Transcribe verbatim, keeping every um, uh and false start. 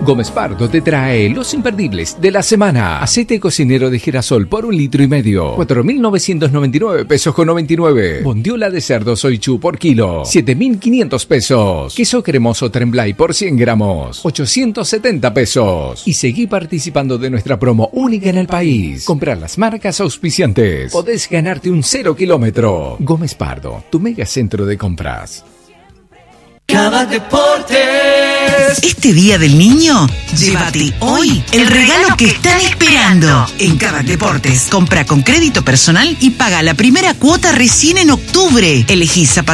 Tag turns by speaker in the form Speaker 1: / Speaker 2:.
Speaker 1: Gómez Pardo te trae los imperdibles de la semana. Aceite cocinero de girasol por un litro y medio, cuatro mil novecientos noventa y nueve pesos con noventa y nueve. Bondiola de cerdo Soichu por kilo, siete mil quinientos pesos. Queso cremoso Tremblay por cien gramos, ochocientos setenta pesos. Y seguí participando de nuestra promo única en el país. Comprar las marcas auspiciantes. Podés ganarte un cero kilómetro. Gómez Pardo, tu mega centro de compras.
Speaker 2: Cava Deportes.
Speaker 3: Este Día del Niño, llévate hoy el regalo que están esperando. En Cava Deportes, compra con crédito personal y paga la primera cuota recién en octubre. Elegí zapatos